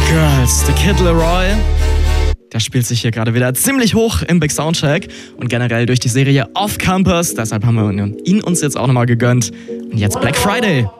Girls, The Kid Laroi. Der spielt sich hier gerade wieder ziemlich hoch im Big Soundcheck und generell durch die Serie Off Campus. Deshalb haben wir ihn uns jetzt auch nochmal gegönnt. Und jetzt Black Friday.